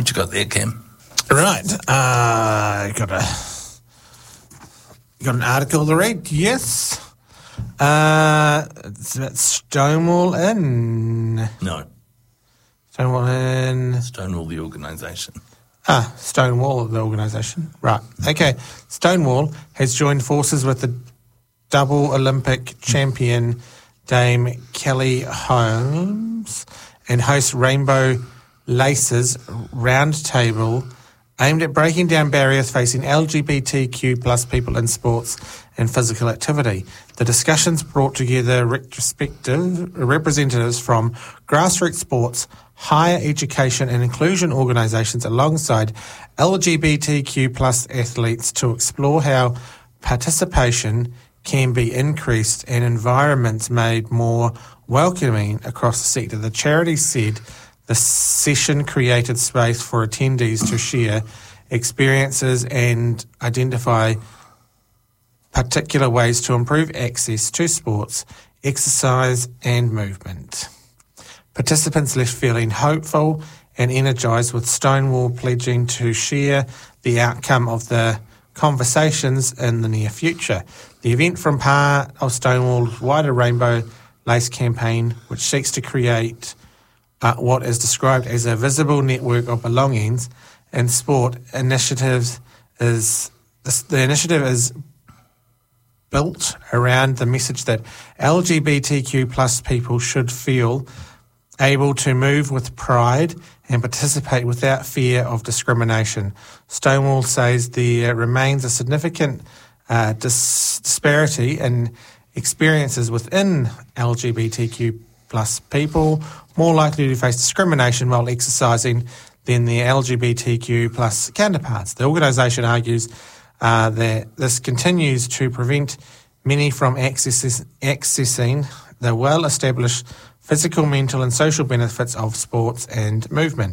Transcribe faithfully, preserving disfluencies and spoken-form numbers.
What you got there, Cam? Right. Uh, got a got an article to read. Yes. Uh, it's about Stonewall Inn. No. Stonewall Inn. Stonewall, the organisation. Ah, Stonewall, the organisation. Right. Okay. Stonewall has joined forces with the double Olympic champion Dame Kelly Holmes and hosts Rainbow Laces Roundtable aimed at breaking down barriers facing L G B T Q plus people in sports and physical activity. The discussions brought together retrospective representatives from grassroots sports, higher education and inclusion organisations alongside L G B T Q plus athletes to explore how participation can be increased and environments made more welcoming across the sector. The charity said the session created space for attendees to share experiences and identify particular ways to improve access to sports, exercise and movement. Participants left feeling hopeful and energised, with Stonewall pledging to share the outcome of the conversations in the near future. The event formed part of Stonewall's wider Rainbow Lace campaign, which seeks to create uh, what is described as a visible network of belongings in sport. Initiatives is this, the initiative is built around the message that L G B T Q plus people should feel able to move with pride and participate without fear of discrimination. Stonewall says there remains a significant uh, dis- disparity in experiences within L G B T Q plus people, more likely to face discrimination while exercising than their L G B T Q plus counterparts. The organisation argues uh, that this continues to prevent many from access- accessing the well-established physical, mental and social benefits of sports and movement.